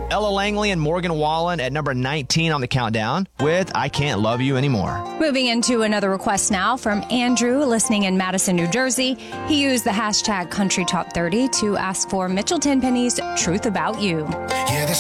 Ella Langley and Morgan Wallen at number 19 on the countdown with I Can't Love You Anymore. Moving into another request now from Andrew, listening in Madison, New Jersey. He used the hashtag Country Top 30 to ask for Mitchell Tenpenny's Truth About You. Yeah,